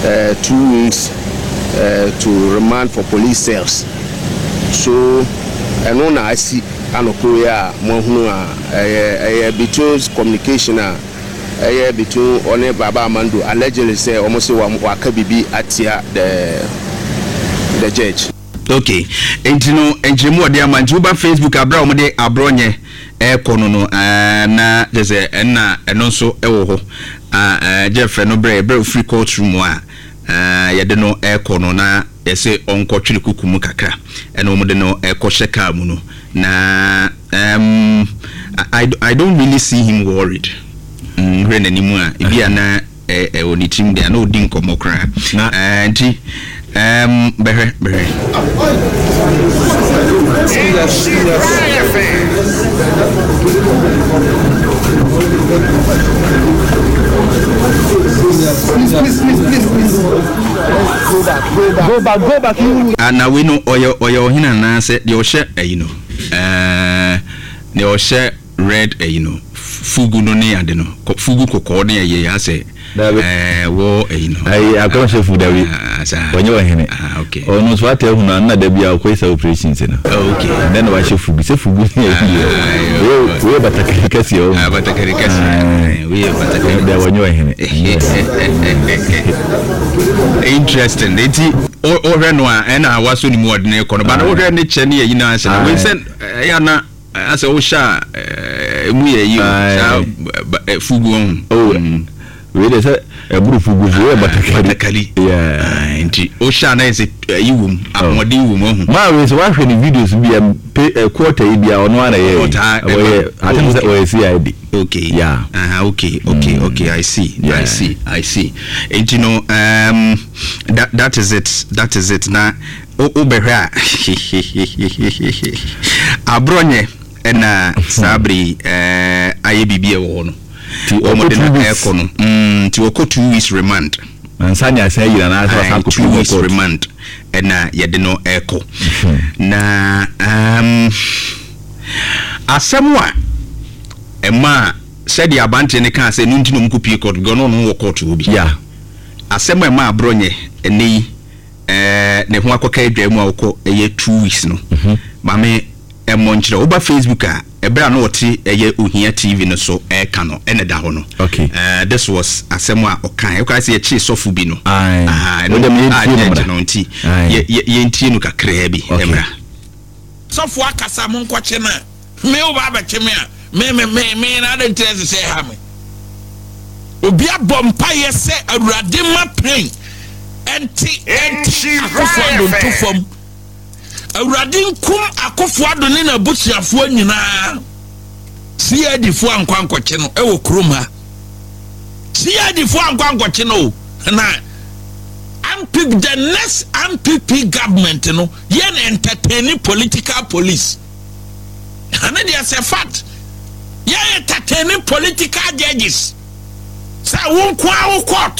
2 weeks to remand for police cells. So I know now I see Anokoya Mohunu between communication between One Baba Amando allegedly say almost Wakabibi Atia the judge. Okay, entino enjemu ode amanti uba Facebook abra omde abronye kono no na dese na eno so ewo ho Jeffrey no bre free courtroom a yede no kono na yese onkotwiri kukumu kakra eno omde no ekosheka mu no na I don't really see him worried when anymore ibia na oni team there no din komokra na anti behe Go back. And we know oyo hina na say the oshe the oshe red fugu no ne ade no fugu kokko ne ye ya say wo I can't say food away. When you are here, okay. Almost what I want to be our quest operations. Okay, and then I should food. Say food. We are but a caricature. But a caricature. We are but a caricature when you are here. Interesting. It's all Renoir and I was only more than a corner, but over the Cheney, you know, we sent Yana as a Osha. We are Fugu. Oh. We say a group of but Kali. Yeah, Oshana is you. My wife in the videos be a quarter on 1 year. I think that CID. Okay, yeah. Okay. I see. And you know, that is it. Now, Obera Abronye and Sabri IABB one. To 2 weeks remand. And Sanya say you and 2 weeks remand. And yet no echo. Na asemwa Emma said the abante ne can say nunti no mkupi court go no court will be. Yeah. Asemwa Emma Abronye eni ne ho akoka adwamu awko 2 weeks no. Mame emonchira oba Facebook a ebra no oti eye ohia TV no so kano eneda ho no. Okay. This was asemwa okan. You can say chi sofu bi no. No dem no nti. Ye ntie no kakra bi emra. Sofu akasa mo nkwache na. Me oba abache me a. Me na dey interest say ha me. Obi abompa ye se awurade ma plain. Enti akofo do fom. Awurade nkum akofo adone na busuafo nyina. CID fo ankwankwache no ewo kroma. CID fo ankwankwache no na unpick the next MPP government no yen entertaining political police. And they say fact. Yen entertaining political judges. Say won kwa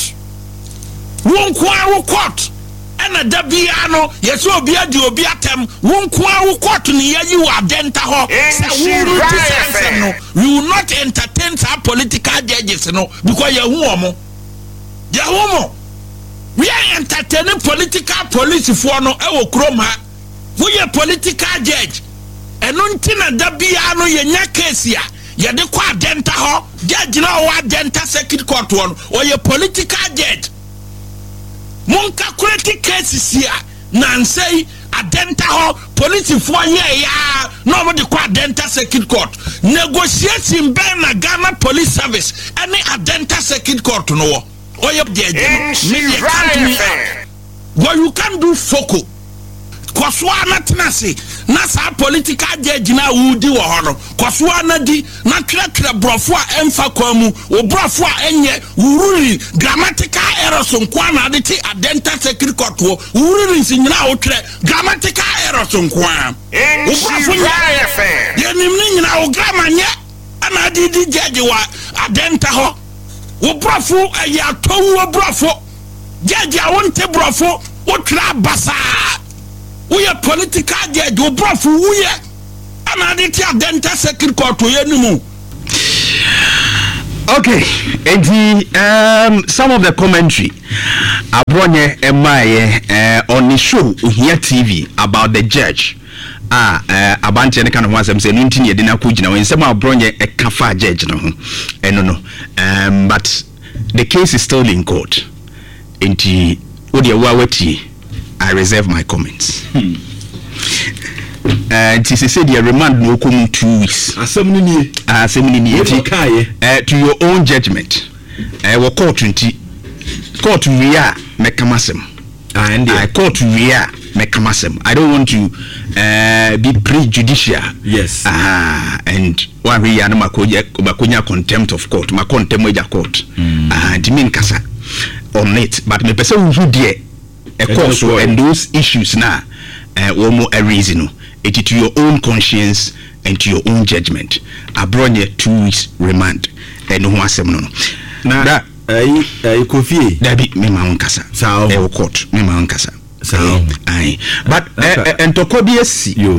court. Ena dabia no yeso obi adi obi atem won kwa court ni yayi wa denta ho say no we will not entertain our political judges no because ye hu omo we are entertaining political police for no e wo kroma we are political judge eno ntina dabia no ye nya case ya ye de kwa denta ho judge na wa denta circuit court won o ye political judge Monka kureti cases here nansei adenta ho police for ye ya no mo de kwa adenta circuit court negotiating ben na Ghana police service any adenta circuit court no or you can't do foco Koswana Tinasi, Nasa political judge na Woody or Honor, Koswana di, Nakra Brofua Enfakomu, or Brofua Enye, Uri, grammatical errors on Kwana, the Adenta Secret Court, Uri in now, grammatical errors on Kwan. Yenim now grammar yet, and I did the judge Adenta ho, Ubrafu, a yato brofo, Judge, I want to brofo, Utra Basa. We are political judge, we brought for we are. And I did Adenta Secret Court to you. Okay, and some of the commentary Abronye emaye on the show Uhia TV about the judge. Abante ne kind of was say no tin ye na ko gina when say Abronye e kafa judge no no. But the case is still in court. Enti odi awawati I reserve my comments. And she said the remand no come 2 weeks. Asem ni to your own judgment. We court 20 court we are mekamasem. And I court we are mekamasem. I don't want to be prejudicial. Yes. And one we are makonya contempt of court, ma contempt of court. Dimin kasa on it, but me person who there a court and those issues now one more a reason. It to your own conscience and to your own judgment. Abronye 2 weeks remand and no one sem no. Na Kofi that be me ma onkasa. Sao e court me ma onkasa. Sao Ai but entoko bi esi yo.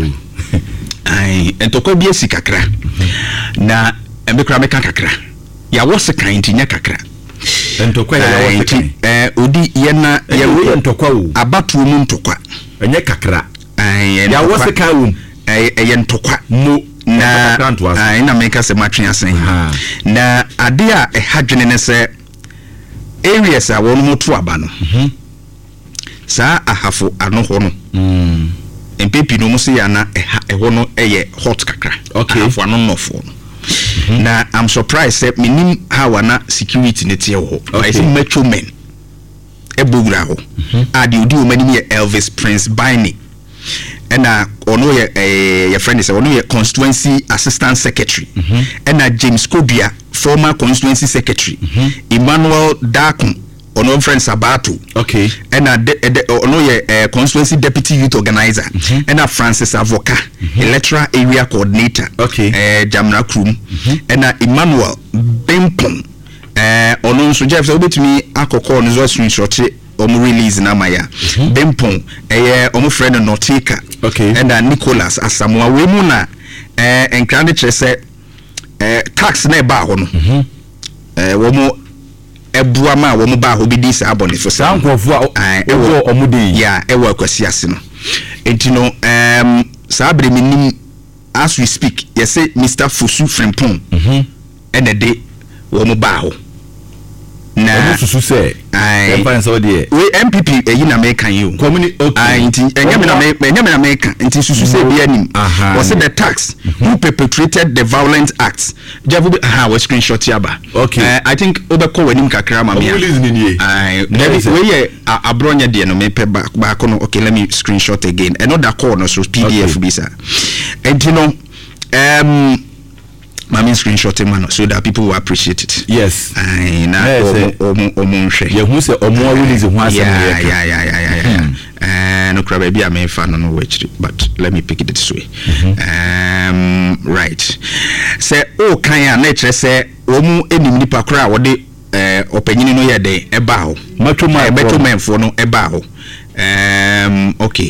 Ai entoko bi esi kakra. Na emekra meka kakra. Ya wose kan tinya kakra. Entokwa ya wose kan. Odi ye na ye we entokwa wo. Abatu mu ntokwa. Enye kakra. Ya wose kan wo. Ye ntokwa. Mo na ina make us a matching asen na ade a hadwene ne se areas a won moto aba no sa ahafo ano ho no empepi no mo se ya na ho no eye hot kakra ahafo ano nofo na I'm surprised that minim how na security ne tie ho I see metro men ebogura ho ade odi o mani ye Elvis Prince Baini and ono your friend is ono constituency assistant secretary and James Kobia former constituency secretary Emmanuel Dakun ono friend Sabato and ono constituency deputy youth organizer and Francis Avoka electoral area coordinator Jamna Krum and Emmanuel Bempon ono so Jeff so betimi akoko no zo screenshot omo release na maya Bempon omo friend Notika and Nicholas Asamoah we mu na enkran de say tax na ba ho no womo ebuama womo ba ho bi dis abone for sa nkofo a ewo omo de ya ewo akwasi ase no entino sa abre minim as we speak you say Mr. Fosu Frimpong and the day womo ba ho na susu say I so there we MPP you na make you community nti enyame na make nti susu say be anim was the tax who perpetrated the violent acts javu we screenshot yaba I think obeko wanim kakra ma me we abronya de no me pe ba no okay let me screenshot again another call no so PDF bisa enti no Mami screenshot man so that people will appreciate it. Yes. Na omo hwe. Ye hu se omo release ho asem no crab be am fan no wechiri but let me pick it this way. Right. Say o kan ya na kire say omo enim nipa kra wo de opanyini no ye de eba ho. Metro man fo no eba ho. Okay.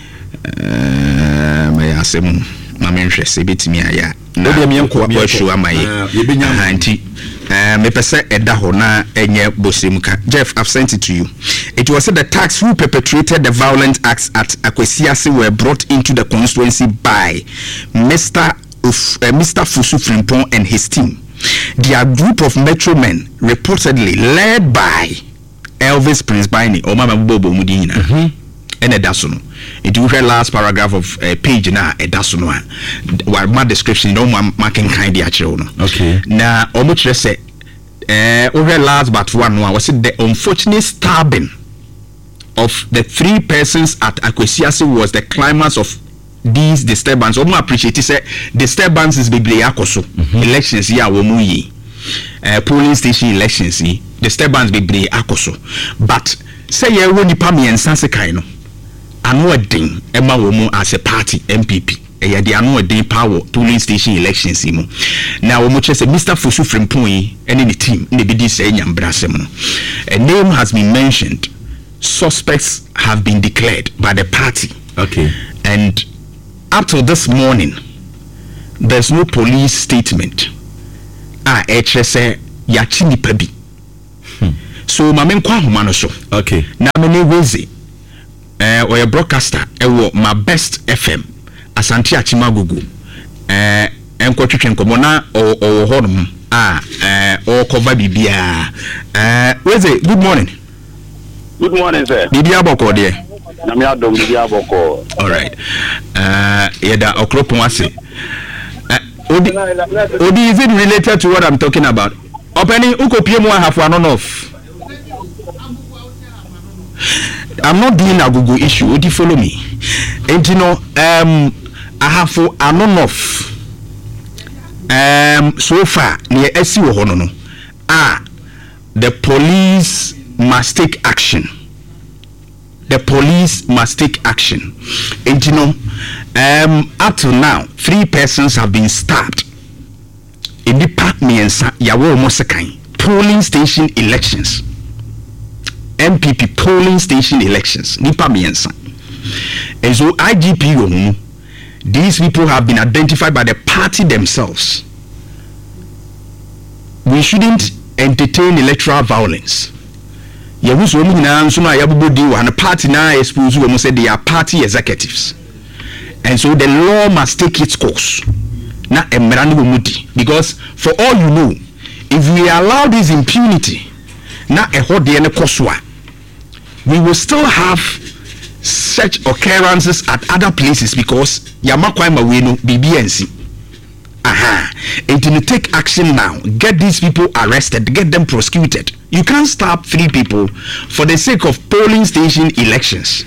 Me asem mami hwe se betimi aya. Obi am yanko show amaye anti me pese eda ho na enye bosemuka Jeff I've sent it to you. It was said the tax who perpetrated the violent acts at Akwesiase were brought into the constituency by Mr. Fosu Frimpong and his team. Their group of metro men reportedly led by Elvis Prince Baini or Mama Bobo Mudina and Edasono. It will read last paragraph of page na Edasono. While my description, no marking kind of children. Now, almost just say, over last but one was it the unfortunate stabbing of the 3 persons at Akwesiase was the climax of these disturbances. Omo appreciate it say disturbances bebre akoso elections ya wo mu yi polling station elections yi disturbance bebre akoso but say ye wo nipa me ensanse kan no anu odin e ma wo mu as a party MPP e de anu odin power polling station elections yi mu na wo mu che say Mr. Fosu Frimpong yi and the team ne be di say nyambrasem no a name has been mentioned, suspects have been declared by the party and up till this morning, there's no police statement. HSA Yachini Pebi. so ma men kwa homa no so okay na me ne wezi or a broadcaster my best FM Asante Achimagugu enko twetwe nkomo na o honum o cover bibia weze good morning sir bibia boko de na me adom bibia boko all right yeda okropon ase Odi is it related to what I'm talking about opening ukopie mu ahafo anonof I'm not doing a Google issue. Odi follow me. And you know, I have for anonof. So far near SC no. The police must take action. The police must take action. And you know, up to now, 3 persons have been stabbed in the Parkmiensa Yawo Mosekai polling station elections. MPP polling station elections. Nipa miensa. And so IGP, these people have been identified by the party themselves. We shouldn't entertain electoral violence. Yabusu omuna nsuma yabubodi wa na party na expose we say they are party executives. And so the law must take its course. Na emrani mudi, because for all you know, if we allow this impunity, na ehode ene koswa, we will still have such occurrences at other places because yamakwa maweno BBNC. And to take action now, get these people arrested, get them prosecuted. You can't stop 3 people for the sake of polling station elections.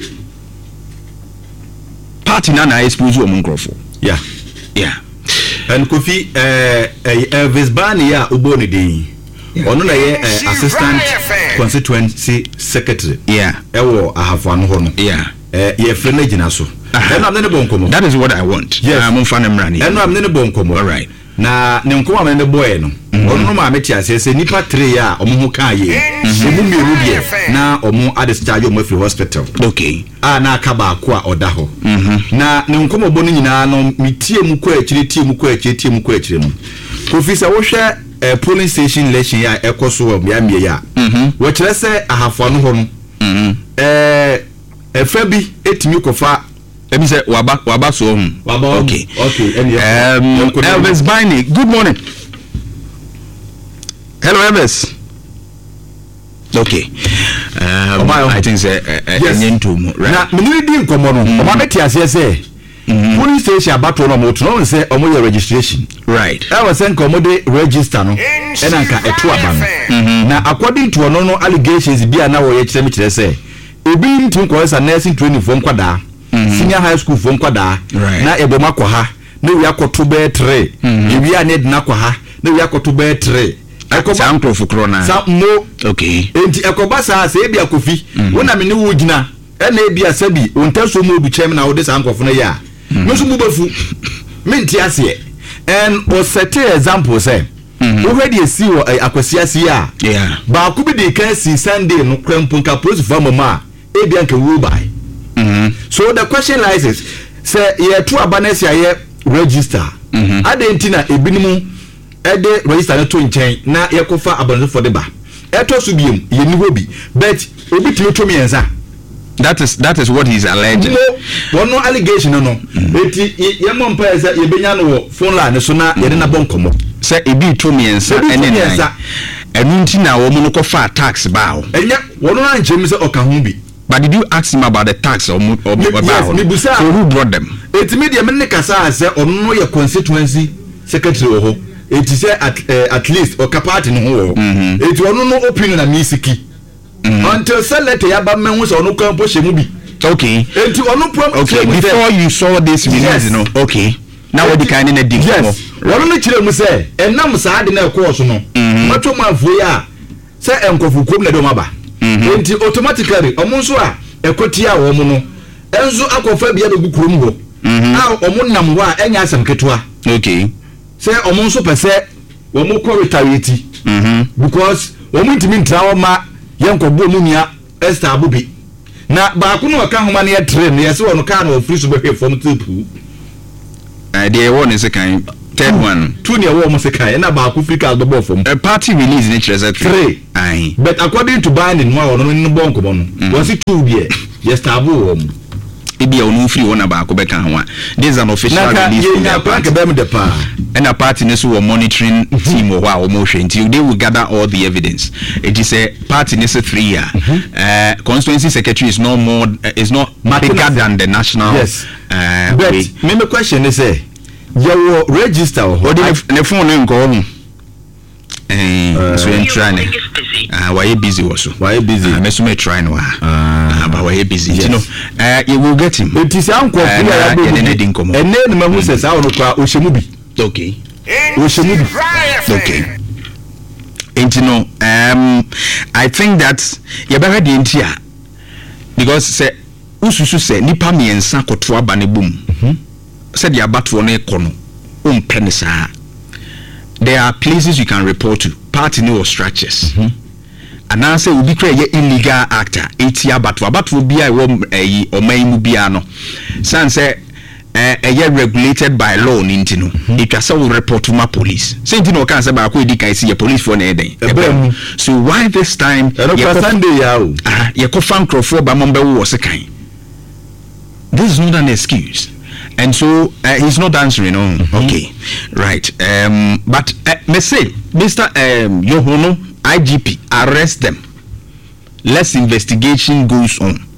Party nana expose omungrofo. Yeah. And Kofi Elvis Bani ya uboni dey. Ono na ye assistant constituency secretary. Yeah. Ewo ahafo ano ho no. Yeah. Ye frene gina so. That is what I want. Yes. I'm fan mrani. Eno am ne bonkomo. All right. Na ne nkomo am ne boy no. Ono no ma meti asese nipa 3 ya omo ho kan ye. Omo meru die na omo adischarge omo free hospital. Okay. Na aka ba ko a oda ho. Na ne nkomo bo no nyina no mitie mu ko akire tie mu ko akire no. Kofi se wo hwe polling station election ya ekoso wo ya mie ya. Wo kire se ahafo no ho no. Efa bi etimi kofa Let me say waba so okay. Elvis Bini, good morning. Hello Elvis. Okay. I think say right. Na me di nkomo no. O ma beti ase say. Police station abato no mo to no say omo your registration. Right. I was saying komo de register no. E na nka eto aba no. Na according to no allegations bi na wo ye kire say. Obi ntim ko say nursing training for nkwada. Senior high school for nkwada na eboma kwa ha na wi akoto be 3 ewi aned na kwa ha na wi akoto be 3 ekoba amprofo krona sa mo okay enti ekoba sa ebi akofi wona me ne wo gina e na ebi asabi ontaso mo obi chem na wo de sa ankofo na ya me so bubafu me nti ase and o set example say already esi wo akwasiase a ba ko bi de kan si Sunday no kwampo nka prosifo mama ebi anka wo bai. So the question lies is say ye to abanesi aye register adentina ebinimu ede register na to nchen na ye kofa abanesi for the ba eto so biem ye ni hobi but obi timi to mienza. That is what he's alleging. No allegation no eti ye mompa esa ye benya no phone line so na ye na bonkomo say ebi to mienza enu ntina wo mu no kofa tax ba o enya wono na nchen se okahu bi. But did you ask him about the tax or about? Yes, so who brought them? It's media me kasa say ono your constituency secretary oho. It is at least or capacity no ho. It ono no opinion na misiki. Until select ya ba men so ono kan po shemu bi. Okay. It ono problem. Okay, before you saw this video, yes. You know. Okay. Now what the kind in a dig. Yes. Ono no kire mu say enam sa ade na course no. Mato manfo ya say enkofu kom na do maba. Enti automatically omonso a ekotia wo mu no enzo akofa bia do gukurum ho omo nam ho a enya asem ketua. Okay. Say omonso pese wo mu ko retaliate because wo mu ntimi ntrawo ma yenkobo mu nia Esther Abubi na ba ko no ka homa na train ye se wo no ka na ofri so behwe form tupu dey one is kan third one. Two near one must say, and about Kufika the both from A party release in interest 3. Aye. But according to binding one in the bonk, was it 2 years? Yes, taboo. Ibi a onu free one about Quebec and one. This is an official release from their party. And a party were monitoring team or wow motion until they will gather all the evidence. It is a party is a 3 year. Constituency secretary is no more is not bigger than the national. Yes. But my question is you register or the phone name go so in trying why you busy also why busy I must me trying but why you busy you know you will get him it is uncle and then my who says I want to Oshemubi okay okay and you know I think that you better the intia because say ususu say nipa miensa koto aba ne bum said ya batwo no ekono umpenisa. There are places you can report to party no structures and I say will be create illegal actor 8 year but will be a oman mu bia no san say regulated by law nintino it can say report to my police say ntino can say ba ko edi kan see police for na eden so why this time Sunday yawo ye ko fan crofo ba mo be wo se kan. This is not an excuse. And so he's not answering. Okay, right. But me say, Mr. Yohono, IGP, arrest them. Let's investigation go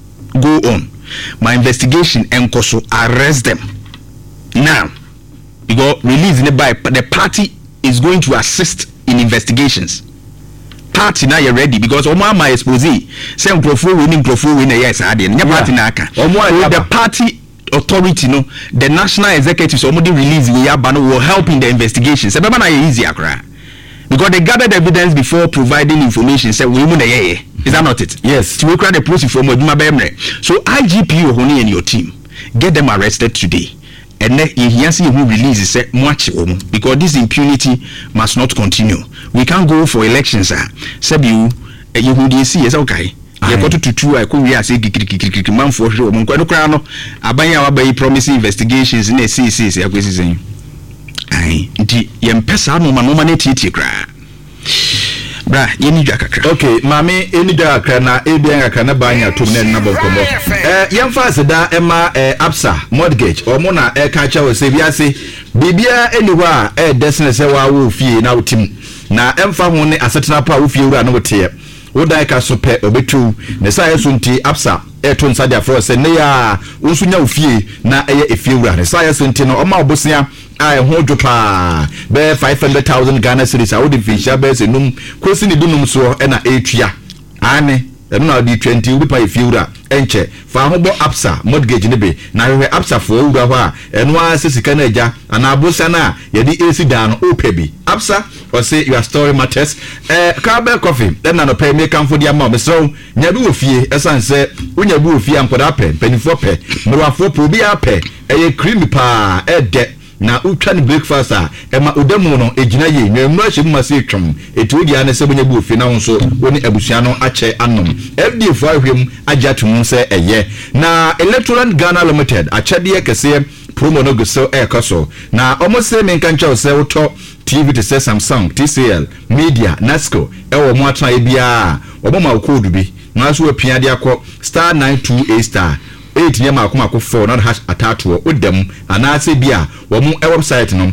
on. My investigation enkoso arrest them now. Because release by the party is going to assist in investigations. Party now you're ready because Omama expose say winning yes I didn't party naka. The party authority no the national executives already release will help in the investigations. Easier because they gathered evidence before providing information. Say we is that not it? Yes. To create the process from so IGP Ohoni and your team get them arrested today. And then he see who releases say much because this impunity must not continue. We can't go for elections. Sabi you who see is okay. You got to two I could say man for sure. Munkwano krano abanya wabayi promising investigations in a CC acquisition. Aye, nti yempesa no manoma titi kra. Bra, yeni jakakra. Okay, mami eni jakakra na ebia ngaka na banya tum na bonkomo. Yemfa se da ema Absa mortgage o mo na ka cha we se biase bibia eniwa desene se wa wo fie na wotim na emfa ho ne asetena pa wo fie wura na wote woda ka so pe obetu ne sa yeso nti Absa eto nsa dia for se ne ya wonso nya wo fie na eye efie wura ne sa yeso nti no o ma obosia I hold pa be 500,000 Ghana cedis I would fish be se num kosi ni dunum so e na etua ane e na di 20 we pa efiura enche fa ho bo Absa mortgage ne be na hwe Absa fo wura ho a eno a se sika na agya ana abosa na ye di AC dan no opebi Absa or say your story matters Carabel coffee then na pay me kan for dia ma me so nya bi wo fie esan se unya bi wo fie ampoda pe penifo pe mrwafo pro bi ape e cream pa de na utwa ni breakfast ema odamu no ejina ye nwemra hye se twom etu dia na se bonya bu ofi na wonso woni abusua no ache anom FD for ahwem agya tum se eye na Electoral Ghana Limited achade kese promo no go ekoso na omose menkancha se woto TV to say Samsung TCL Media Nasco ewo mo atra e bia oboma code bi na so apia de akọ star 928 8 nyama akoma 4 not hash atatu odem anase bia wo mu website no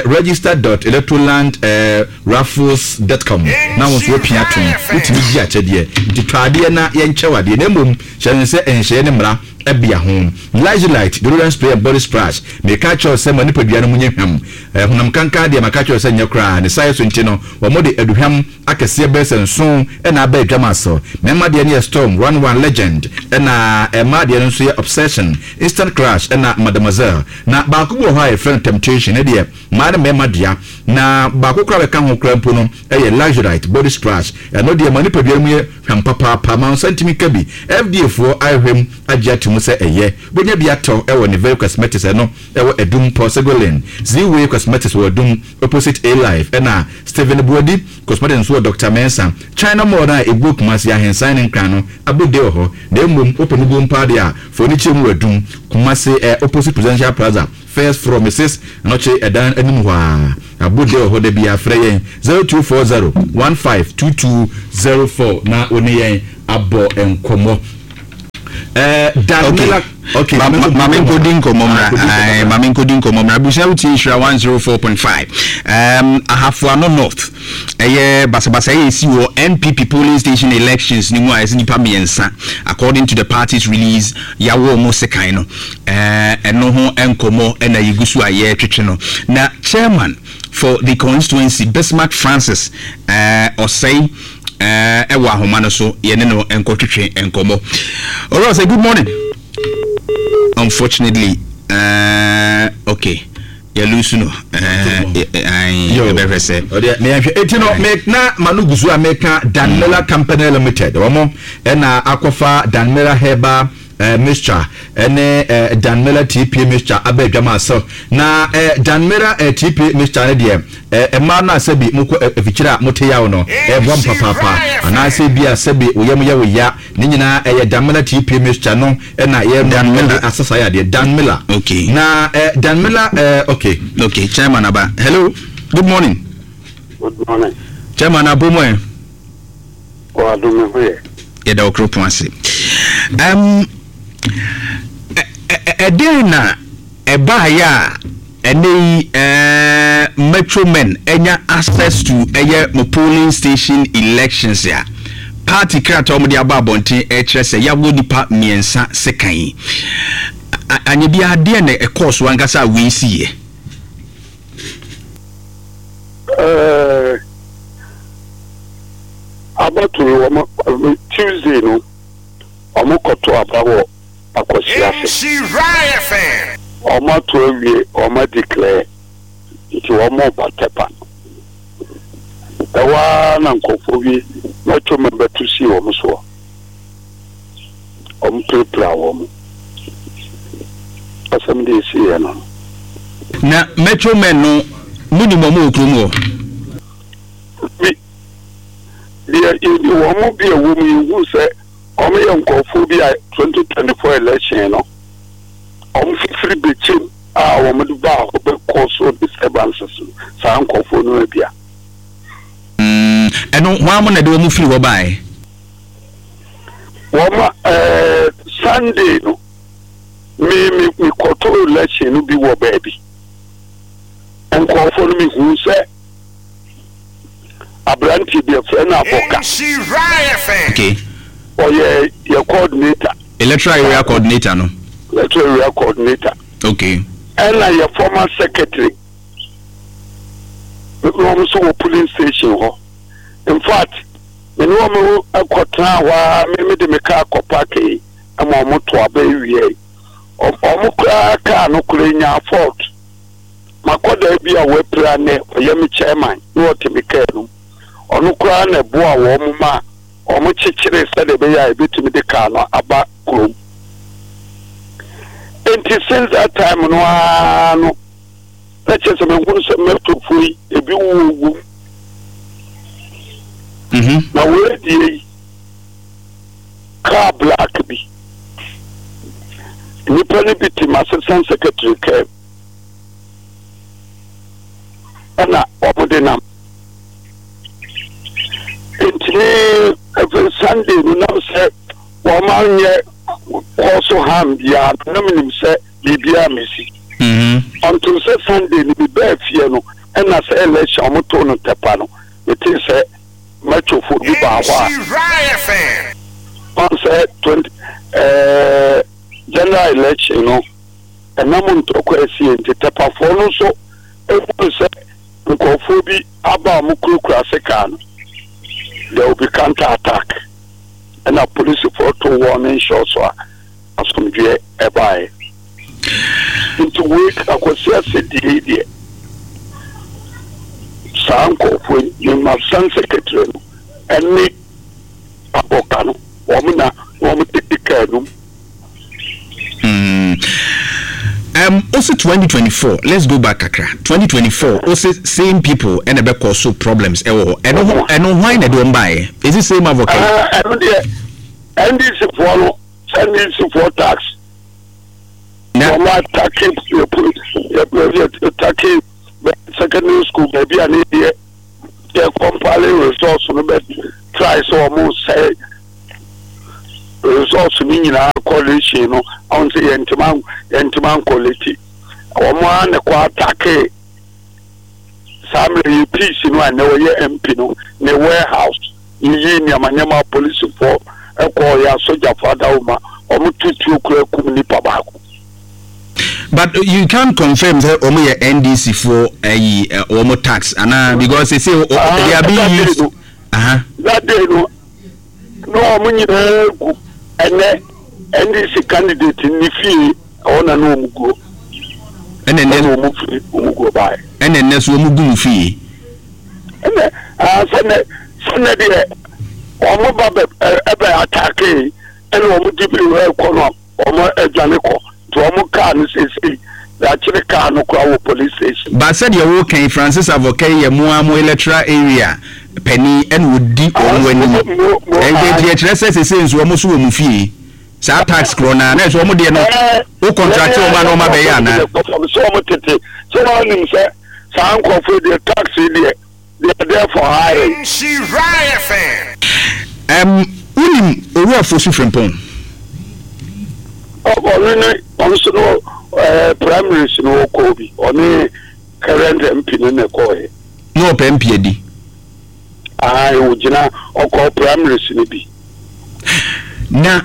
register.electroland.raffles.com na wo so pia to utimi gi achede nti twade na ye nchewade na mom hyense enhye ne mra ebia ho Light deodorant spray and body splash me catch us say mani padua no munye hwam honam kanka de maka catch us say nyakra ne sai so nti no wo mo de aduhwam akese besenso na aba adwamaso memma de ne storm 11 legend na emma de no so obsession instant crash na mademoiselle na ba ko bo ha friend temptation e de ma na memma dia na ba ko kra be kan ho krampo no Light body splash no de mani padua mu hwam papa ma sentimi kabi FDA for ihwem agya mu se eye bonya bia to e wo ne very cosmetics no e wo edum Posegolin Ziwe cosmetics wo edum opposite A Life na Steven Buodi cosmetics wo Dr. Mensa China more na e book mas ya hensan nkran no abode ho na emom open bom pa dia for ni chemu edum kuma se opposite Presidential Plaza first from Mrs. Noche Edan Enumwa. Abude Ohode bi afre 0240152204 na oni abo enkomo. Okay. Mamin Kodin Komomra. Mamin Kodin Komomra. Busa uti Ishra 104.5. Ahafuano North. Basabasa yesi wo NPP polling station elections ni mu ayesi nipa miensa. According to the party's release, yawo mo sekan no. Eno ho enkomo ena yigusu aye twetwe no. Na chairman for the constituency, Bismarck Francis, Osei ewa homano so yene no enkotwetwe enkomo. Alright, say good morning. Unfortunately, okay. You lose no. I never say. Etino make na manugusu ameka Danmela Company Limited. Omo na akwafa Danmela Heba mixture ene Danmela TP mixture abedwama so na Danmela TP mixture ne de ma na sebi muko efikira moteya wono bom papa ana sebi asebi oyem ya woya ne nyina Danmela TP mixture no na Danmela asasa ya de Danmela. Okay. Na Danmela okay chairman aba. Hello, good morning. Good morning. Chairman abomo Kwa dume hoye yeda okropon ase. Edena eba ya ene metro men enya access to mo polling station elections ya party krata omudi ababontin ekrese ya go nipa miensa sekan anye bia ade na course wankasa we see about Tuesday no omokoto abawo akwasiase omo to awie omo declare nti omo batepa ewa na nkofo bi na to member to see omo so omo prepare omo asem dey see no na metro men no minimum okromo the omo bi a woman who say omo yankofo bi a 2024 election no omo free between omo do ba obe cause disturbances sa nkofo no bia eno wa mo na de omo free wo bai woma Sunday no me koto election no bi wo baby nkofo no me hu say Abranti be a friend of Boca. Okay. Or your coordinator. Electoral area coordinator, no? Electoral area coordinator. Okay. And your former secretary. We also polling station. In fact, the normal Aquatrawa, maybe the Meka Kopake, and Momoto Abbey. Omuka no Kulina fault. Makoda be a web planner, or Yemi chairman, no Timikano. Onukura na boa wo muma omo chichire sade be ya ebetumi de ka no aba krom enti since that time no let's say me hunu se meto fui ebi wuwu na we die car black bi ni pele biti assistant secretary ke ana omo de na every Sunday, we now say, woman, also ham, yeah, nominum say, Libya Missy. Until Sunday, we be bare fiano, and I say, let's show Motono Tapano. It is a metro for you, on say 20 general election, you know, and no one to question the Tapafono, so everyone say, Nkofobi, Abba Mukuru Krasekan. There will be counter-attack. And a police photo warning shots are as from the airby. Into week, I could see a city. Sanko, when my son secretary, and me, a bocano, woman, take the care room. Also 2024, let's go back Accra. 2024, also same people and a cause so problems. And why they don't buy? Is it same advocate? And this for tax. No, Taki secondary school maybe I need the compiling results on the try so almost say results meaning our college, you know, on the entiman quality. Or man, the Taki some peace, you know, and no MP, no, the warehouse, in Yamanyama police for a call ya soldier for Dauma, or Mutu Kumini Pabaku. But you can't confirm that only NDC for a Omo tax, and because they say they are being used. That day, no, money, and NDC candidate in the fee on a no go. And then go by. And then there's one fee. And then, Sunday, Omo Baba attack, and Omo Dibu Kono, Omo Janico. Actually can no police station. But said you're okay, Francis Avoke, your Moamo electoral area, Penny and would deep on when and the addresses is since almost Mufi. Sa tax crona, there's one more dear no contract over no Mabayana. So on him say, Sam for the taxi there, they're there for hiring. She riot fan. Unim, for Suframpon. Also no primaries no Kobe or no current MP in the Koi. No MP. I would or call primaries in be. Now,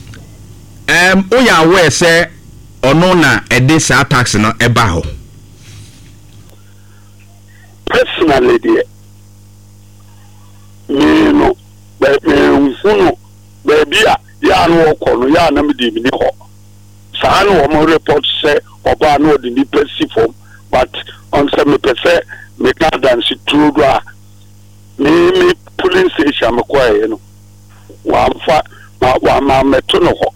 Oya where say or no na a this tax no a baho. Personally, dear, me no, but me baby, ya no kono ya na me di ni ho. Sa no mo report say oba no di ni pesi form, but on some percent me ka dance true do a me police station me kwa no wa ma meto no ho.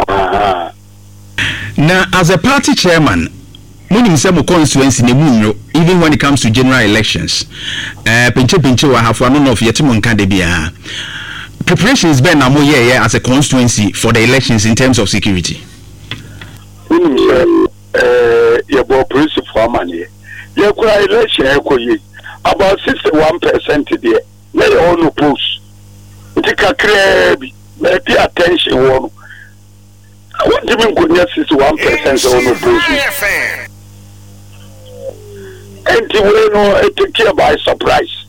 Now as a party chairman, Munim some constituency ne munro even when it comes to general elections. Pinche wa hafu no of yetimon kan de bia. Preparations been na mo ye as a constituency for the elections in terms of security. Your police for money. You could election about 61% there. Let your own post. Take a crab, pay attention. One. I want to be good 61% on the post. And you will know take care by surprise.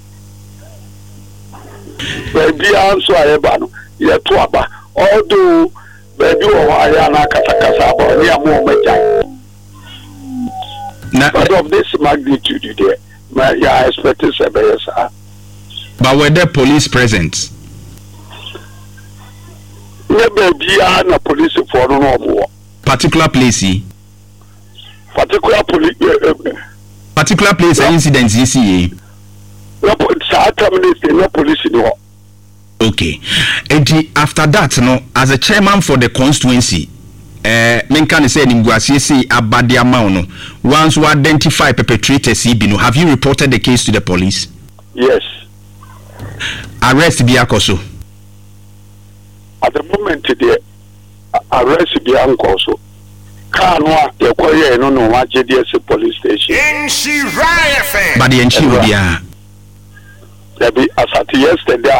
Baby, answer Ebano. Yet, although baby, Ayana Katakasa, but of this magnitude, there, I expect to say, but were there police present? Baby, I'm a police for no more. Particular place, particular place, incidents, you see. No police no. Okay. And after that, no, as a chairman for the constituency, Menkan said in Guasiesi Abadiamao, no, once we identify perpetrators, have you reported the case to the police? Yes. Arrest Biakoso. At the moment, the arrest Biancoso. Canwa, the Koya, no, JDS police station. But the NC will be as at yesterday,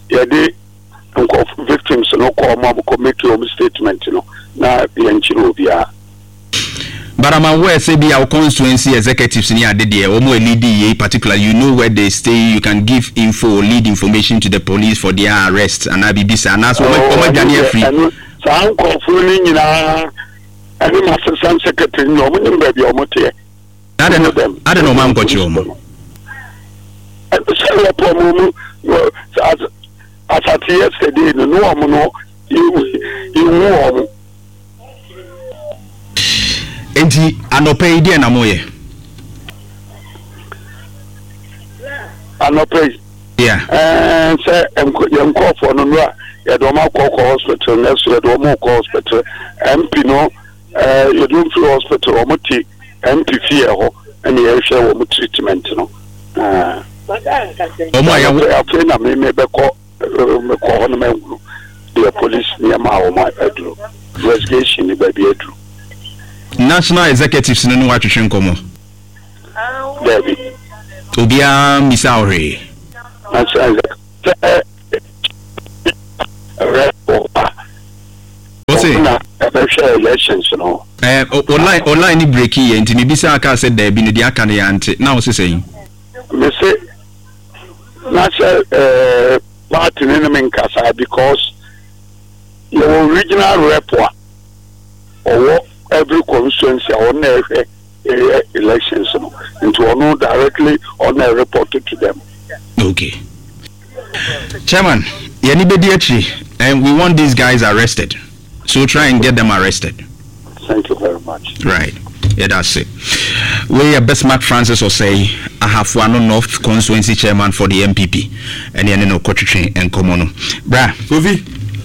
victims no call mom make your statement, you know. Now the NC will be. But I'm aware, say, be our constituency executives in here, or more lead particular, you know where they stay, you can give info, lead information to the police for their arrest, and IBBs, and that's what free. So I'm confirming, you know, and the assistant secretary, no, baby, or motor. I don't know, ma'am, got you. As at yesterday, no, you know. Enti anope ide na moye. Anope. Yeah. Say em call for no ya do ma call hospital next ya do mo call hospital MP no you do free hospital o mo ti MP fee ho and you share wo treatment no. O mo ya after na me be call no me the police near ma o ma edro investigation ni ba bi edro. national executives no wa twetwe nkomo Debbie. obia misaure National elections no. Online ni break here nti me bisa aka say there bi no dia aka ne yante na wo say Me say national party no me nkasa because your original rep or every constituency on every elections no into no directly on reported to them. Okay. Chairman, yani bedi achi and we want these guys arrested. So try and get them arrested. Thank you very much. Right. Yeah, that's it. We Bismarck Francis will say I have one North constituency chairman for the MPP and yani no Kochichi and Komono. Bra, Sophie.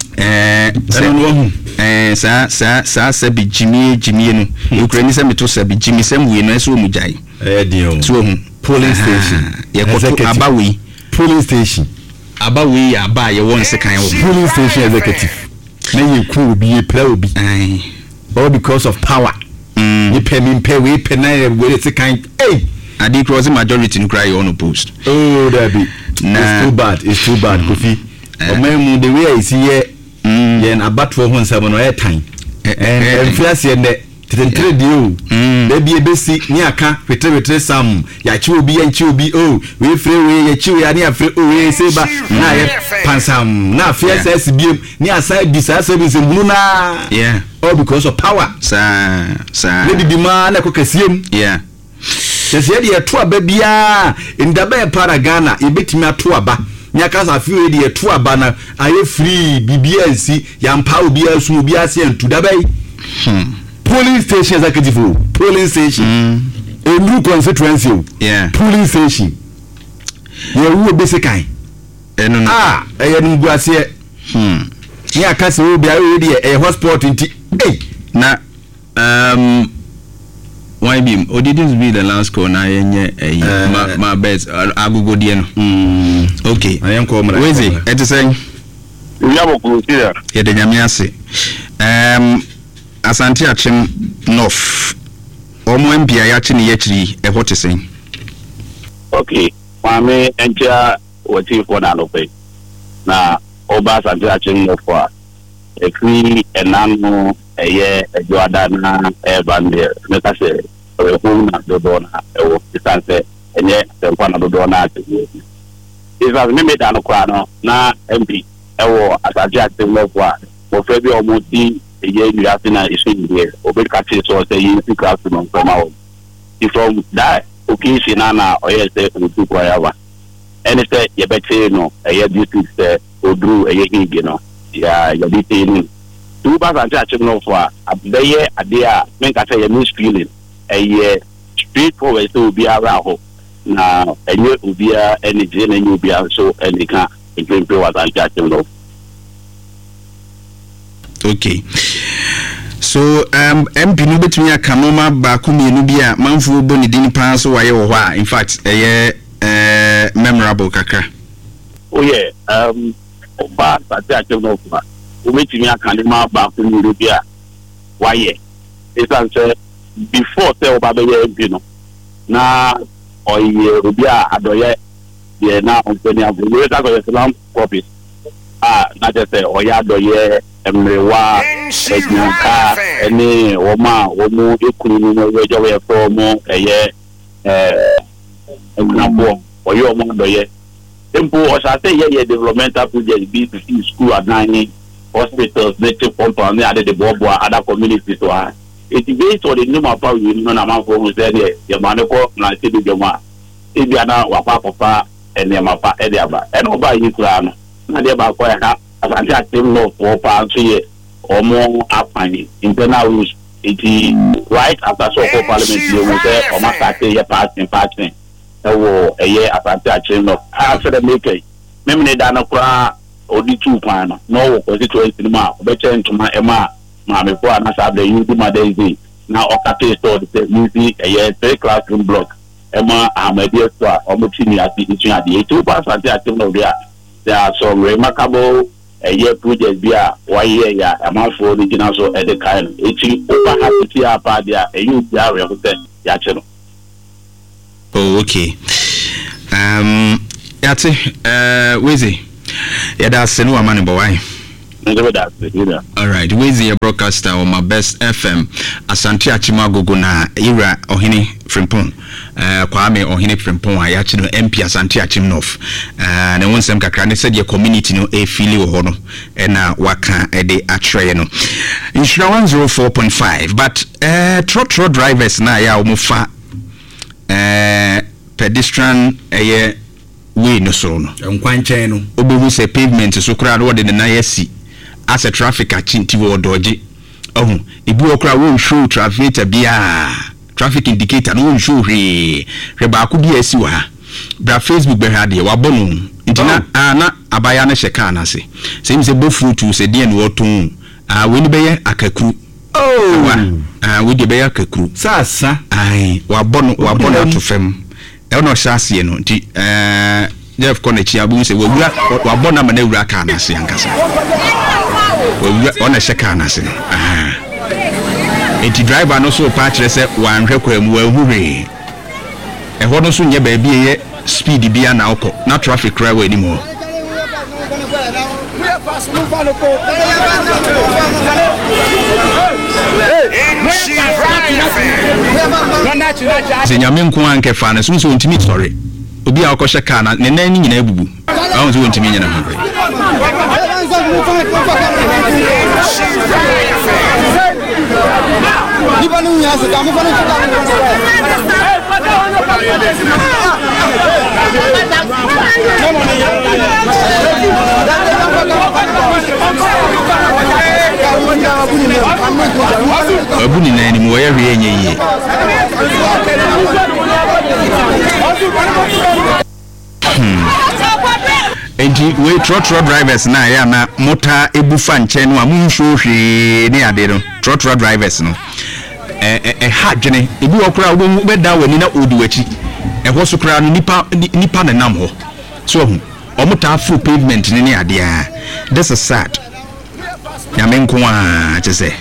Sa be Jimmy no. Ukraine say me to say be Jimmy sem we no so mujai. Dio. So Polling station. Yeah, Abawi. Polling station. Abawi aba ye won second polling station executive. Now you could be a player be all because of power. You pay me pay we pay na we it's a kind hey adi cross majority no cry on post. Oh that be it's too bad Kofi. Omemu the way I see here yen about for 17 no time and first yen the deal baby ebesi ni aka wetre sam ya chi obi oh we free we ya chi ya ni afre oh we say ba na ye pansam na first biem ni aside this service mbunu na yeah all because of power sa lady bi ma na kokasiem yeah sese ye to aba bia ndaba e para Ghana ebetimi ato aba nyaka sa fi we de to aba na aye free bibia nsi ya mpa obi asu obi ase antu dabai polling station executive polling station a new constituency yeah polling station you wo basic kind eno e nu guase ni aka se obi aye de e hotspot nti na why be this be the last call na yenye my best agogo die no okay ayen ko mra wezi et say Yabo kurutia. ye de nyame ase Asante Achim North omo mpia ya chi ne yachiri e hote sen Okay, mame entia wati for na lope na oba Asante Achim North for e free enano eye ejoada na e bande me ka se o ko na dodo na e wo distance enye tempo na dodo na ati isa me me da no kwa no na MP e wo Asante Achim North for mo fe bi omo ti eye you have na issue here obey catch so say you see class no from out from that occasion na oye say to kwaya and say you better no eye duty say odru eye hige no ya you be saying two bas and Achim no for abeye ade a men ka say you miss feeling eye straightforward so be around ho na eye obi a energy na you be so any can improve what Achim no. Okay. So MP no betumi aka noma ba ku mienu bia manfo bo ne din pan so waye wo ho in fact memorable kakra. Oh yeah, oba Asante Achim no fa o betumi aka noma ba ku mienu bia waye it's say before say oba be MP no na oye obi a adoye ye na onpeni abu we ta ko Islam copies na just say oya adoye emrewa ejanka eni woma womu ekunu no wejo we from eye enabo oyo omo doye tempo o sa say ye developmental project be to school adani hospitals native pump and other the bobo other communities to ha it based on the name of power you know na man for say ye maneko na se de joma e bia na wa papa eni mapa e dia ba eno ba yi kura no na dia ba ko ya Asante Achim no for party omo apani internal rules it right after so for parliament you will say o ma start ye party e wo eye Asante Achim no after the make me me da na kura odi 2 pan no wo constituency ma o be chentuma e ma me ko na sa the youth madenzi na o ka te store the music eye 3 classroom block e ma Ahmadi Eswa o mo tini ati itu ade 2 Asante Achim no there are some remarkable year project be a 1 year ya amount for original so at the kind echi over have to see apa dia you ya we hote ya cheno. Oh, okay. Yate wezi yada senu amani boy. All right, wezi ya broadcaster on my best FM Asante Achimagogo na Ira Ohini Frimpong Kwame Ohini Frimpong ayachi no MP Asante Achimnof na wonsem kakra ne said your community no e feel wo ho no na waka e de atre no Insura 104.5 but trotro drivers na ya omufa pedestrian way no so no nkwanchen no obewu se pavement so kra no de na yesi as a traffic achinti wo doje ibu okra wo show traffic bia traffic indicator no show reba ku bia si wa bra Facebook be ha de wa bonu intina na abaya na sheka na se se bofu tu se de no otun we ni be ye akakuru we de be ye akakuru sasa ai wa bonu to fem e no hyase no nti Jeff Konechi abu se wa bona ma na wura ka na se ankasa on a shaka se enti driver no so pa kire se wan hwekwa mu ahuri e ho no so nye ba bia ye speed bia na okọ na traffic right way anymore Senyame nko anke fa na so ntimi sorry obi a okọ shaka na ne nan nyina ebubu ahun so ntimi nyina ha abuni na ni mo ya hwe enye yi enti we trotro drivers na ya na motor ebufa nche no amunhwo hwe ne ade no trotro drivers no hadwene ebi okura wo beda wani na odi wachi ho so kura no nipa na nam ho so hu omota full pavement ne ade a this is sad ya menko a chese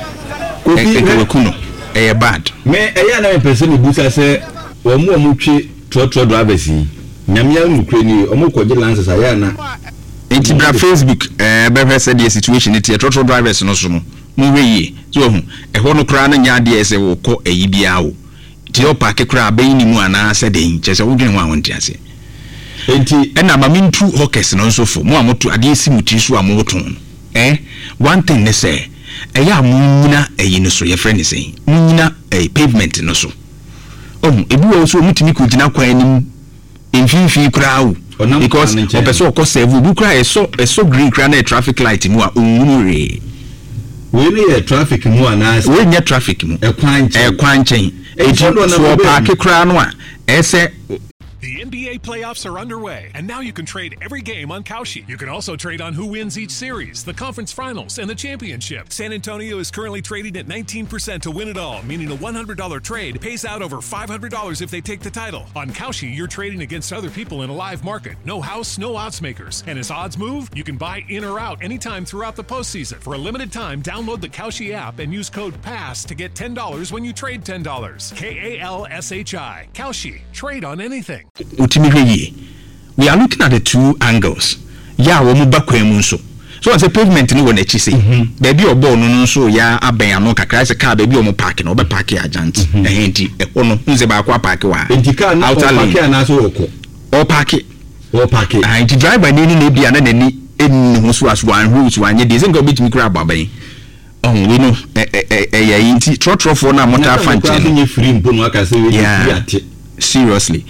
ko kuno bad me eya na person busa se wo mu twe trotro drivers yi nyamia nukreni omokoje lances ayana enti bra Facebook be said the situation it trotro drivers no so no mu weyi so hu ho no kra na nya de ese wo ko ayi bia wo ti o park kra be ni mu ana se den chese wo dwen wa wonti ase enti na mamintu hawkers no so fo mu amoto ade si muti so amoton one thing ne say eya munyina ayi no so ye friend say munyina pavement no so ebi wo so mutimi ko gina kwa anim infinfi krawo because opeso ko serve bu kra eso green kra na traffic light mu a onwure we ne traffic mu ana we nya traffic mu ekwanchen so park kra no a ese. The NBA playoffs are underway, and now you can trade every game on Kalshi. You can also trade on who wins each series, the conference finals, and the championship. San Antonio is currently trading at 19% to win it all, meaning a $100 trade pays out over $500 if they take the title. On Kalshi, you're trading against other people in a live market. No house, no odds makers. And as odds move, you can buy in or out anytime throughout the postseason. For a limited time, download the Kalshi app and use code PASS to get $10 when you trade $10. KALSHI. Kalshi. Trade on anything. We are looking at the two angles. Ya wo mu bakwemu so. So on say pavement ni won echi say. Baby obo no so ya aben ano kakra se car baby o mu park no be park agent. Enti e ono nze ba kwa park wa. Enti car na park na so woko. O park. Enti driver ni na bia na nani enu ho so as one route one ye dey say go bit mi kura baben. We know ya enti trotro for na motor fan chen. Ni free mpo no aka say we ate. Seriously.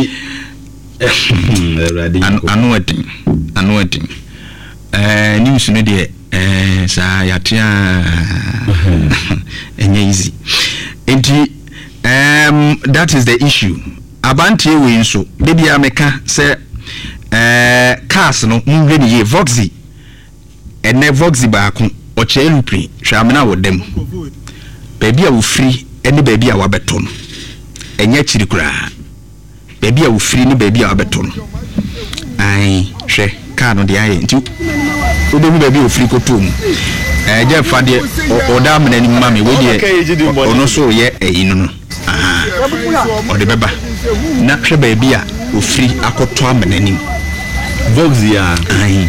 Anointing. News no de sa yatia easy. That is the issue. Abantie we nso baby ameka say cars no mu ni ye Voxy ene Voxy ba ko o chelupri hwamena wo dem baby a wo free ene baby a wabeto no enye chiri kura baby a wo free ni baby a wabeto no ai hwe car no de aye nti obehu ba bi ofiri kotom je fa de oda amene ni mama we de ono so ye eyinu no ode beba na hwe ba bi a ofiri akoto amene ni Voxia ai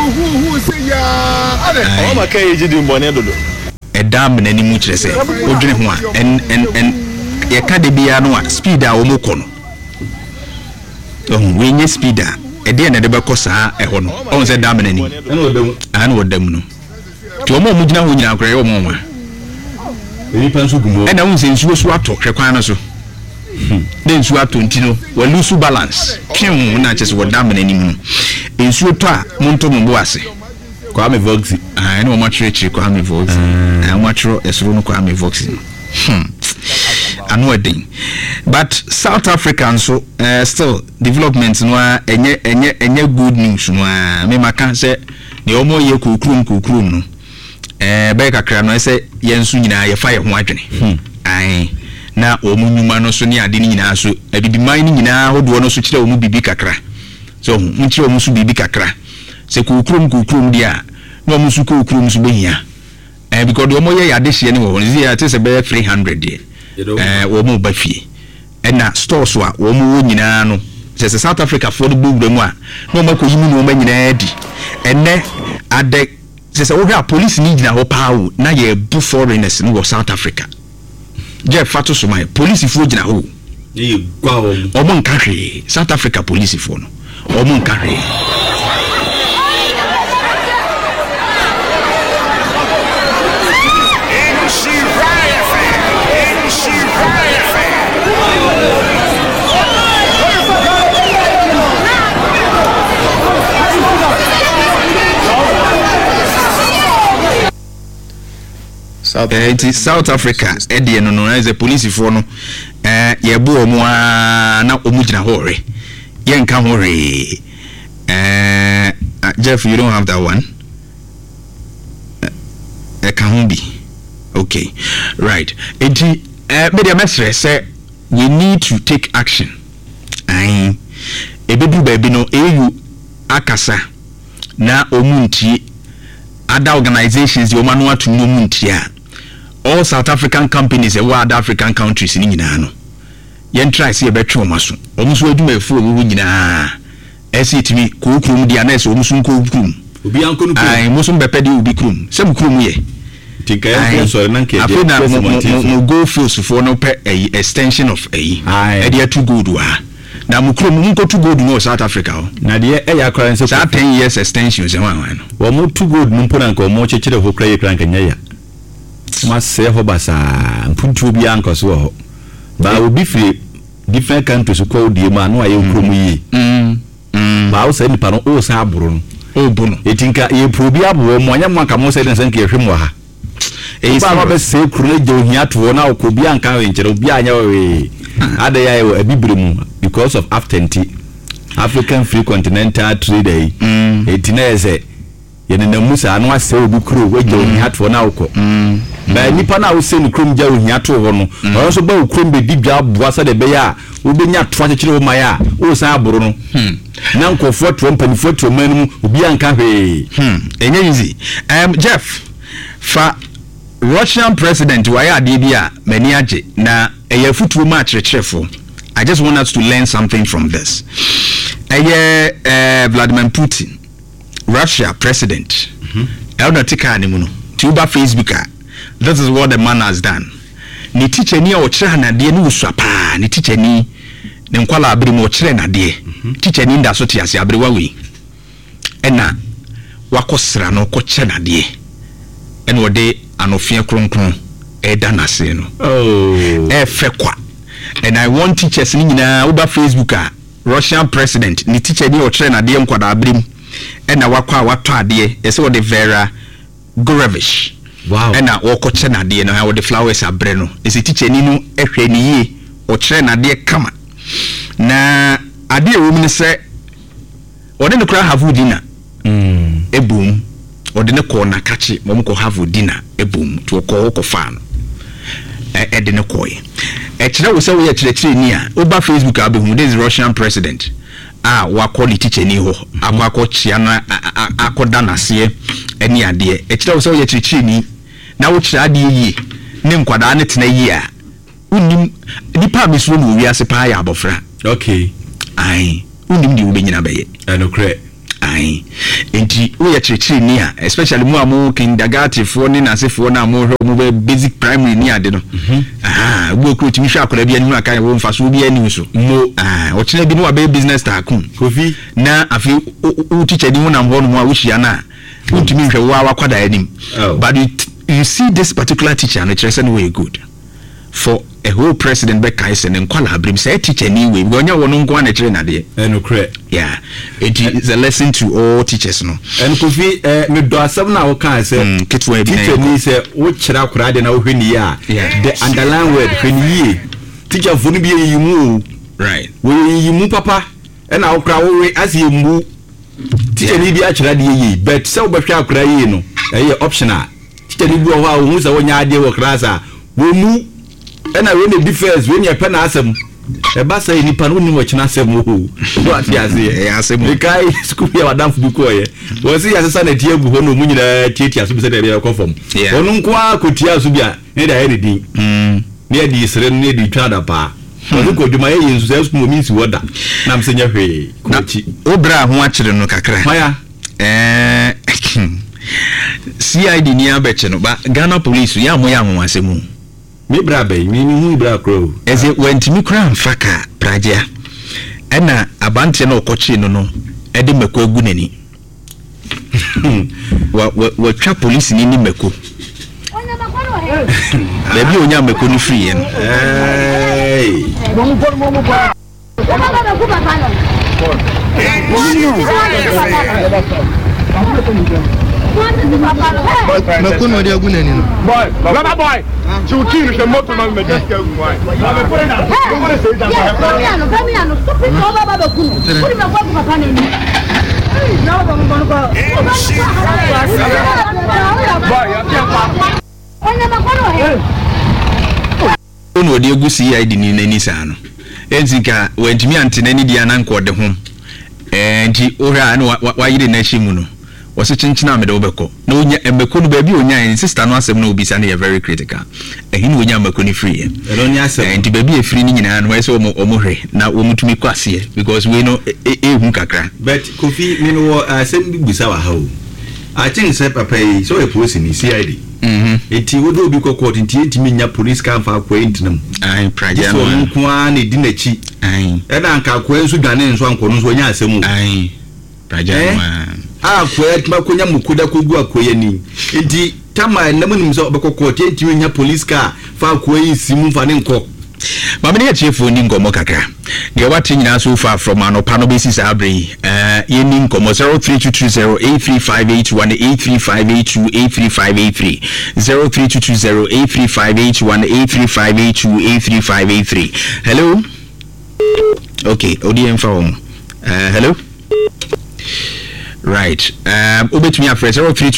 o ma kai ejidi mbone dodo edam na ni mu kire se odwene ho a en ye ka de bia no a speed a wo mokọ no we nye speed a ede na de be kosa eho no on se dam na ni an wodam no ti o mo mu gina ho nyina akure yo mo ma eni pansu gumo e na un se nsuo so ato hwekwan no so de nsuo ato ntino wa lose balance twem na chese wodam na ni mu nsuo to a monto mo bo ase Kwame Vox no matrix Kwame Vox matro esro no Kwame Vox anu edin but South Africa so still development no enye good news no me maka say ne omo ye kokrum no be kakra no say yensu nyina ye fa ye ho adwene ai na omunyuma no so ne ade ni nyina so abibiman ni nyina hodo no so kire omu bibi kakra so nkire omu so bibi kakra se kokrum dia no musu kokrum so behia because the omo ye yade hye ne wo nzi ya te se be 300 de wo mo ba fie na stores wa wo mo wo nyina no se South Africa for the bugre mu a no ma koyimu no ma nyina di enne ade se wo hwa police ni nyina ho paawo na ye bu foreigners no South Africa je fato so mai police fu nyina ho ye gwa omo nka hwe South Africa police fu no omo nka hwe South Africa edi no as a police for no ye bu omo na omu gina hore ye nka hore Jeff, you don't have that one. Can be okay, right? Enti media message say we need to take action. Ai ebedu baby no EU akasa na omunti other organizations you manu atu omunti a all South African companies and other African countries ni nyina no yen try see betwe omaso omuso aduma efu owu nyina esitimi ko krum dia na eso omuso ko krum obi anko no ai muso mbepede obi krum sem krum ye tinka ya so na nke dia no go fields for no pe extension of e dia too good wa na mukrum nko too good no South Africa na dia e ya kran se 10 years extension se wan no wo mo too good mpo na nko mo chekire ho kra ye kran kanya ya ma se ho basa mpuntu bi anko so ho ba obi free different countries ko die ma no aye krom yi ba o se nipa no o sa aburo no o bu no etinka ye probi abo mo anya mo aka mo se den sen ke hwe mo ha e ba ba se kru je ohia to na ko bi anka we nkere obi anya we ade ya e abibire mu because of AfCFTA African Free Continental Trade etina eze ye na musa no ase obi kru we je ohia to na ko ba nipa na wo se ni krum je ohia to ho no o so ba krum be dibia aboa sa de be ya wo be nya to akekere wo maya o san aboro no na nkofo to mpanifo to manum obi anka hwe enye easy Jeff fa Russian president why ade bia mani age na eyafutuo ma akyerkyerefo I just want us to learn something from this Vladimir Putin Russia president elder tika ne mu no tuba Facebook this is what the man has done ni teacher ni o kire na de ni usapa ni teacher ni ne nkwala abiri mo kire na de teacher ni nda so te ase abiri wa we ena wakosra no ko kire na de ena ode anofia kronkron edanase no efekwa and I want teachers ni nyina oba Facebook Russian president ni teacher ni o kire na de nkwada abiri ena wakwa wato ade ese ode Vera Gurevich wow ena wokoche na de no ha the flowers abre no ese teacher ni no ehwe ni ye o kire na de kama na ade e wo mi se ode no kra have dinner ebum ode ne ko na kache mom ko have dinner ebum to ko fa no ede ne ko ye e kire wo se wo ye kire ni a oba Facebook abehu this Russian president wakɔ ne teacher ni ho akɔ chia na akɔda nase ɛne ade ɛkyerɛ wo sɛ woyɛ kyerɛkyerɛ ni na wo kyerɛ ade yie ne nkwadaa ne tena yie a unim nipa mesuro no wiase pa ya abofra okay ai unim di ubenyina beye enokre ai enti wo ya kyerɛkyerɛ ni a especially mu amu kindergarten fo ne nasefo na amu hwɛ mu basic primary ni ade no wo kro timi hwɛ akora bia ni aka wo mfaso bia ni so mo o kyerɛ bi no wa be business tycoon kofi na afi wo teacher ni wona mbo no mu a wo hia na untimi hwɛ wo akwada anim but you see this particular teacher no kyerɛ sɛ no way good for a whole president be kaisen and call her brim say teacher anyway we onya wono nko na kire na de enokre yeah it is a lesson to all teachers no en kofi me do asem na wo kan say teacher ni say wo kira akura de na wo hwani a the underline word hwani teacher fo no bi yimu right wo yimu papa e na wo kra wo we as yimu teacher ni bi a kira de yi but say wo be hwa akura yi no e optional teacher ni bi wo ha wo hu say wo nya ade wo class a wo mu ena we ne defense we ne pe na asem e ba say ni pa no ni wo china asem wo what ya say asem the guy school ya wadam fu ko ye wo say ya sesa na tie gu ho no mu nyina tietia so bi say dey ko fam onu nko akotia so bia ne da ye din ne di sere ne di twa da pa wo ko djuma ye yensu say school mi si woda na am senya hwe ko chi obra ho akire no kakra maya CID ni abeche no ba Ghana police ya mo ya ho asemu me brabe mi hu bra kro eze wantimi kra mfaka pragia ena abante na okochi no ede meko agu nani wa twa police ni meko bebi onya meko ni free en meko no dia agu nani no boy rubber boy chuki ni moto ma me just go boy Damiano stop it over baba kuno kuri me kwa papa nani na baba mbono kwa boy onya makono ono odi egu CID ni nani sa no enzika wantimi antene ni dia na nkode ho nti ohra na wayire na chimu no wose chinchina amede obeko na onya embeko no baabi onya sister no asem na obisa na very critical ehini onya embeko ni free onya asem nti baabi e free ni nyina no wese omohwe na omutumi kwase because we know ehun kakra but kofi me no asem bi busa wa ha o I think say papa so e police ni CID eti wodo obi ko court nti etimi nya police kan fa akwa entinam ai praja no so nko an di nachi ai e na nka akwa ensu dwane nso anko no so nya asem ai praja no akwa etma konya mukuda kogu akwa yani enti tama namunim so obeko court etimi nya police car fa akwa ensimu fa ne nko Mamini ya chiefo ni ngomo kakra. Gewati nyina so far from anopano basis abre. Yeni ngomo 03220835818358283583 03220835818358283583. Hello. Okay, ODM phone. Hello. Right. Obetumi afre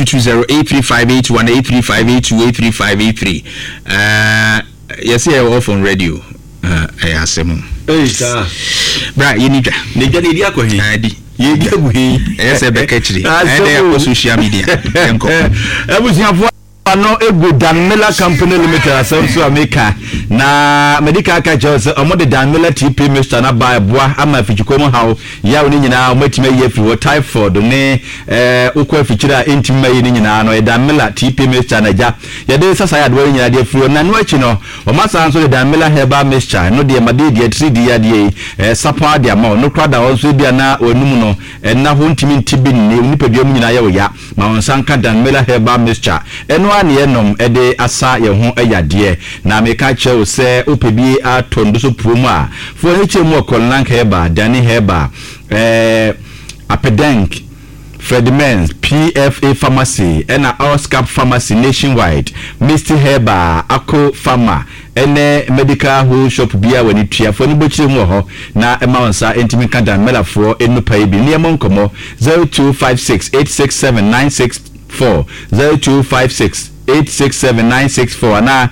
03220835818358283583. Yes, I off on radio. I ask him. Hey, sir. Bra, you need to need to Adi. You get we. Yes, I bet actually. I social media. I was your no ego Danmela Company Limited asamso America na medical catchers omode Danmela TP Mr na buy boa ama fichikomo hawo ya oni nyina omatime ye fi wo typhoid ne ukwa fichira entime ye nyina no Danmela TP Mr na ja ya de sasa ya do nyina de furo na no achi no o masa nso de Danmela Herbal Mixture no de made de 3D ya de sapa de ama no kwada onso bia na onum no na ho ntimi ntibi ne nipadua mu nyina ya wo ya ma onsanka Danmela Herbal Mixture eno ne enom ede asa ye ho ayade na meka chew se opebi atondo so promo a fo he chemu okolank heba dani heba apedank Fredmans PFA Pharmacy ena Oscar Pharmacy nationwide Misty Heba Ako Pharma ene medical whole shop bia wani tua fo ni bochire mu ho na ema wonsa entimi kanda melafo enu pai bi ne monkomo 0256867964 0256867964 05468679664 na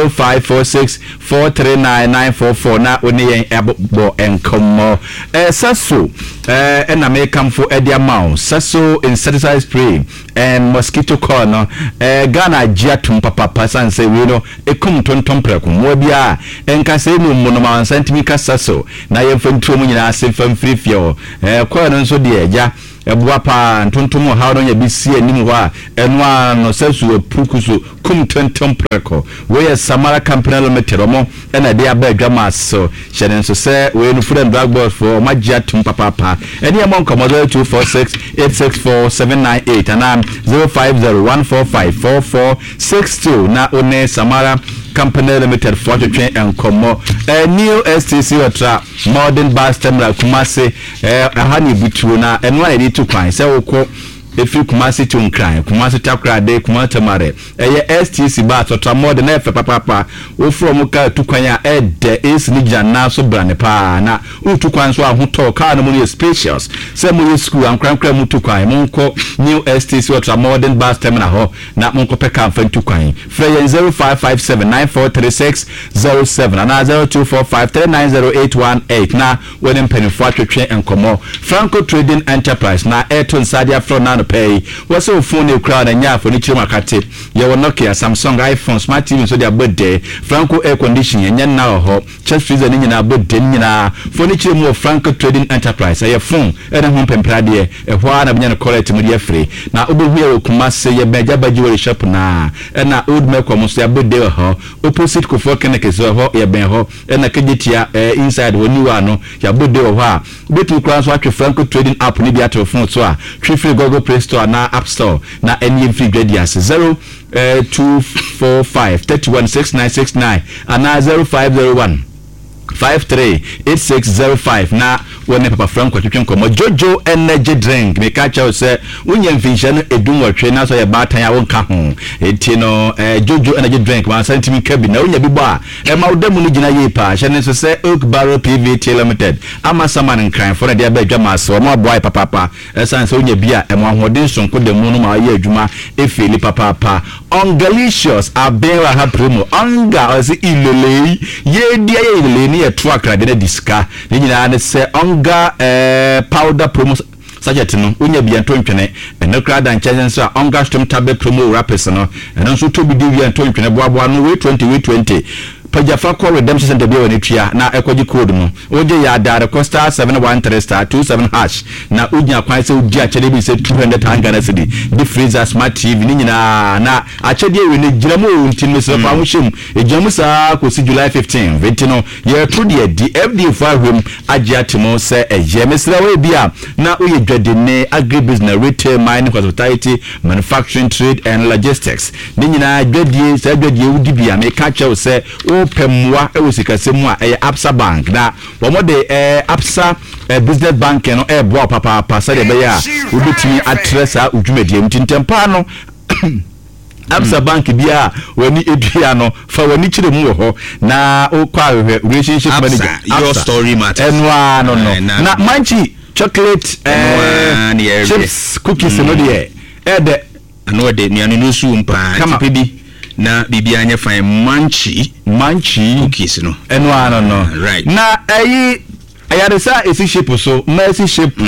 0546439944 na one yen ebo enkomo saso na me kamfo ediamount saso insecticide spray and mosquito coil no Ghana jiatum papa sanse we no ekum tonton preko mo bia enka se mu monoma santimika saso na yemfantuo mu nyina asefam frifio coil no nso de eja ebua pa ntontom ha no nya bisi anim ho a eno ano sasu epukuso kum tonton preko we Samara Company Limited omo na de aba adwama so hyene nso se we no food and drug board for magiatum papa eni amon komodo 246864798 and 0501454462 na one Samara Company Limited for the train and commo new STC otra modern bus terminal Kumasi ahani bitu na enwa edi to kwan se woko efi Kumasi to nkran Kumasi takra de Kumasi tamare STC bus otra modern efe papa wo from ka to kwan ya ede is ni jana so brane pa na utu kwan so ahoto car no mo spacious se mo school ankran mu to kwan mo nko new STC otra modern bus terminal ho na mo nko peka amfa to kwan free 0557943607 na 0245390818 na when penifo atwetwe enkomo Franco Trading Enterprise na Airton Sadia from na pay was so phone e crowd and ya for ni chima kate ye wo Nokia Samsung iPhone Smart TV so dia birthday Franco air conditioning nya na ho chest freezer ni nyina birthday ni nyina for ni chimo Franco Trading Enterprise ye phone e na ho pemprade e ho na benya no collect mu dia free na obehu ye Kumase ye beja baji shop na na old me komo so ya birthday ho opposite ko for keneke so ho ye ben ho na kejetia inside woni wa no ya birthday ho a betu kran so atwe Franco Trading app ni bia to phone so a twi free Google Play Store na App Store na any free gradius 0245316969 and 0501538605 na wone Papa Franco twetwe komo Jojo energy drink me ka cha se unya mfinhye no edunwotwe na so ye batan ya wonka ho etino Jojo energy drink 1 cm kabi na unya bibo a ma wodamu no gina ye pa hye ne so se Oak Barrel PVT Limited ama saman nkran for de ba adwama so mo boy papa esan se unya bia mo ahoden sonko de mu no ma ye adwuma efeli papa Ongalicious abera ha promo onga ozi ilele ye dia ye ilele ni eto akra de diska ni nyina ne se onga powder promo sachet no unya bia ntontwene eno kra dan chasen so onga stom tablet promo rappers no eno so to bi di bia ntontwene boaboa no we 2020 Pajafa call redemption center bia wani tria na ekoji code no oje ya dare costa 713*27# na unya kwan se udi achede bi se 200 Ghana cedi the freezer smart TV ni nyina na achede we ni giramo unti no se fa hwem ejamu sa ko si July 15 vetino ye to the FD for him agiatimo se ejemesra we bia na uye dwade ne agribusiness retail mining hospitality manufacturing trade and logistics ni nyina dwadie se dwadie udi bia me ka che se pemwa ewosikasemu a Absa Bank na womode Absa business bank no bo papa sade be ya ubetimi atresa udwumadie mtintempa no Absa Bank bia wani edua no fa wani kire mu ho na okwa relationship manager your story matters enwa no na manchi chocolate chips cookies no de ede no de ni anu su mpa tipidi na bibia anya fine manchi cookies no enwa no right na ayaresa esi shape so mercy shape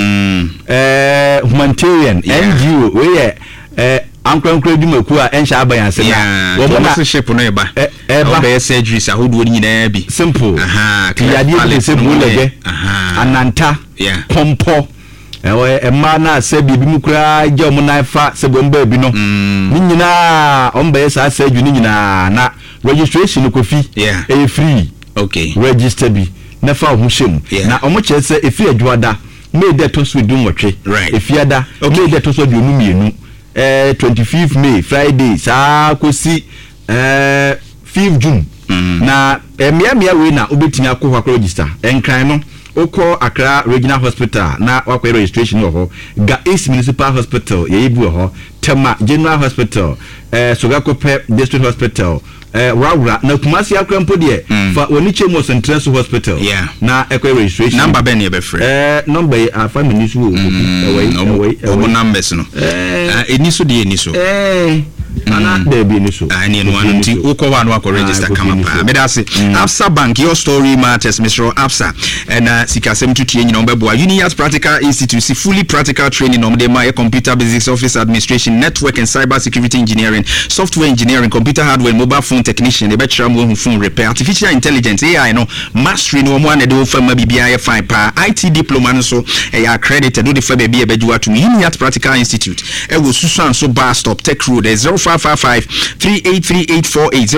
humanitarian NGO we ankwankwa dumaku a ensha abayanse na wo na shape no eba be surgery sa hodo ni nyina bi simple yade bi se bulege ananta pompo ma na se bi mu kura je omo na fa se bomba bi no ni nyina omba sa surgery ni nyina na registration ko fi free okay register bi na fa ho shem na omo che se efi adwada me de to so dum wotwe efiada me de to so de onu mienu 25 May Friday sa kosi 5 June na emia we na obetimi akọ register enkran no oko Accra Regional Hospital na wakwa registration ho ga East Municipal Hospital ye ibu ho Tema General Hospital Sogakope District Hospital Wawra na Kumasi akwampo de fa oni chemo Central Hospital na ekwa registration number ben ye be free number afa minisu omo numbers no eniso de eniso there be ni so ani no anti ukọ wa no akọ register kama pa me da say Absa Bank, your story matters, Mr. Absa. And sikasem to tie nyina ombeboa Unias Practical Institute fully practical training on dem my computer basics, office administration, network and cyber security engineering, software engineering, computer hardware, mobile phone technician, e be try mo phone repair, artificial intelligence, AI no mastery no mo ane de ofama bibia fine pa IT diploma no so e accredited do the fa bia e bejuwa to Unias Practical Institute e wo susan so bar stop tech road 0555 383848